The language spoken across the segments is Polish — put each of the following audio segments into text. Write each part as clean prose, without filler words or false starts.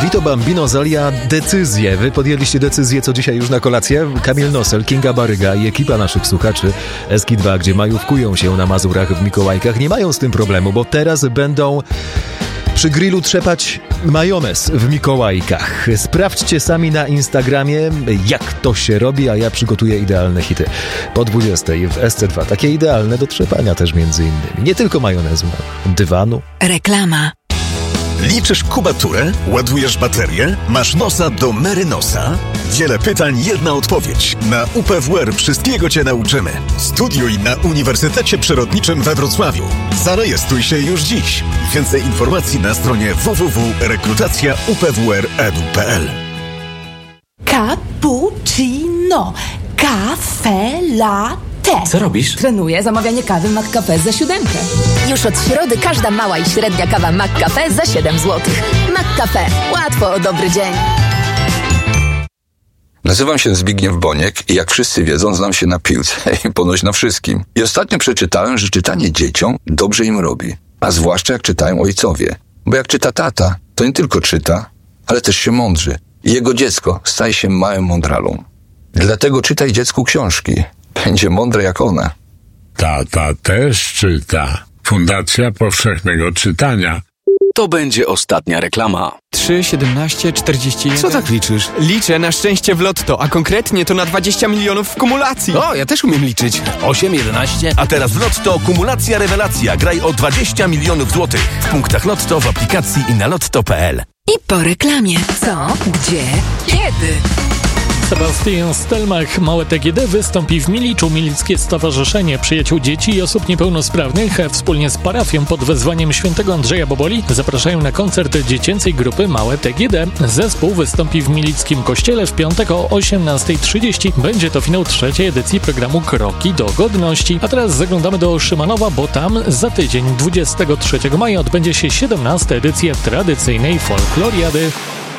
Vito Bambino Zolia decyzję. Wy podjęliście decyzję, co dzisiaj już na kolację. Kamil Nosel, Kinga Baryga i ekipa naszych słuchaczy Eski2, gdzie majówkują się na Mazurach w Mikołajkach, nie mają z tym problemu, bo teraz będą przy grillu trzepać majonez w Mikołajkach. Sprawdźcie sami na Instagramie, jak to się robi, a ja przygotuję idealne hity po 20 w SC2. Takie idealne do trzepania też między innymi. Nie tylko majonezu, dywanu. Reklama. Liczysz kubaturę? Ładujesz baterię? Masz nosa do Merynosa? Wiele pytań, jedna odpowiedź. Na UPWR wszystkiego Cię nauczymy. Studiuj na Uniwersytecie Przyrodniczym we Wrocławiu. Zarejestruj się już dziś. Więcej informacji na stronie www.rekrutacja.upwr.edu.pl. Cappuccino. Cafe latte. Co robisz? Trenuję zamawianie kawy McCafe za 7. Już od środy każda mała i średnia kawa McCafe za 7 zł. McCafe. Łatwo o dobry dzień. Nazywam się Zbigniew Boniek i jak wszyscy wiedzą, znam się na piłce i ponoć na wszystkim. I ostatnio przeczytałem, że czytanie dzieciom dobrze im robi. A zwłaszcza jak czytają ojcowie. Bo jak czyta tata, to nie tylko czyta, ale też się mądrzy. I jego dziecko staje się małym mądralą. Dlatego czytaj dziecku książki. Będzie mądre jak ona. Tata też czyta. Fundacja Powszechnego Czytania. To będzie ostatnia reklama. 3, 17, 41... Co tak liczysz? Liczę na szczęście w lotto, a konkretnie to na 20 milionów w kumulacji. O, ja też umiem liczyć. 8, 11... A teraz w Lotto kumulacja rewelacja. Graj o 20 milionów złotych. W punktach Lotto, w aplikacji i na lotto.pl. I po reklamie. Co? Gdzie? Kiedy? Sebastian Stelmach, małe TGD, wystąpi w Miliczu. Milickie Stowarzyszenie Przyjaciół Dzieci i Osób Niepełnosprawnych wspólnie z parafią pod wezwaniem świętego Andrzeja Boboli zapraszają na koncert dziecięcej grupy Małe TGD. Zespół wystąpi w Milickim Kościele w piątek o 18:30. Będzie to finał 3. edycji programu Kroki do Godności. A teraz zaglądamy do Szymanowa, bo tam za tydzień, 23 maja, odbędzie się 17. edycja tradycyjnej folkloriady.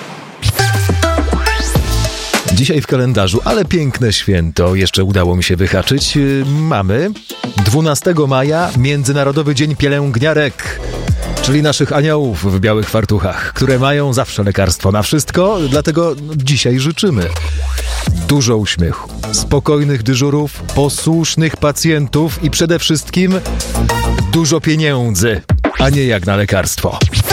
Dzisiaj w kalendarzu, ale piękne święto jeszcze udało mi się wyhaczyć. Mamy 12 maja Międzynarodowy Dzień Pielęgniarek, czyli naszych aniołów w białych fartuchach, które mają zawsze lekarstwo na wszystko, dlatego dzisiaj życzymy dużo uśmiechu, spokojnych dyżurów, posłusznych pacjentów i przede wszystkim dużo pieniędzy, a nie jak na lekarstwo.